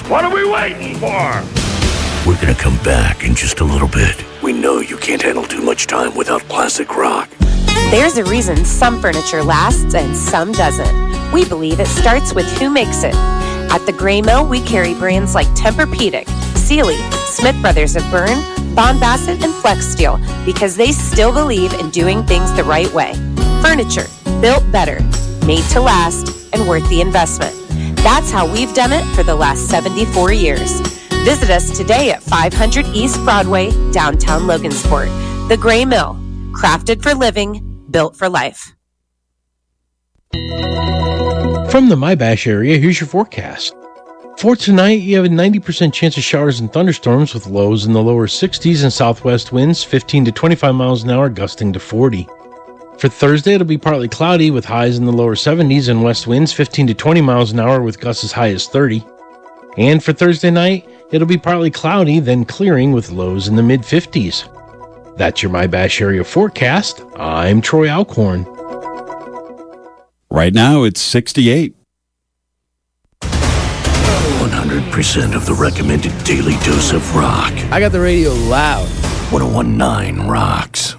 What are we waiting for? We're gonna come back in just a little bit. We know you can't handle too much time without classic rock. There's a reason some furniture lasts and some doesn't. We believe it starts with who makes it. At the Gray Mill, we carry brands like Tempur-Pedic, Sealy, Smith Brothers of Bern, Bond Bassett, and Flex Steel because they still believe in doing things the right way. Furniture built better, made to last, and worth the investment. That's how we've done it for the last 74 years. Visit us today at 500 East Broadway, downtown Logansport. The Gray Mill, crafted for living, built for life. From the MyBash area, here's your forecast. For tonight, you have a 90% chance of showers and thunderstorms with lows in the lower 60s and southwest winds 15 to 25 miles an hour, gusting to 40. For Thursday, it'll be partly cloudy with highs in the lower 70s and west winds 15 to 20 miles an hour with gusts as high as 30. And for Thursday night, it'll be partly cloudy, then clearing with lows in the mid-50s. That's your MyBash area forecast. I'm Troy Alcorn. Right now, it's 68. 100% of the recommended daily dose of rock. I got the radio loud. 1019 rocks.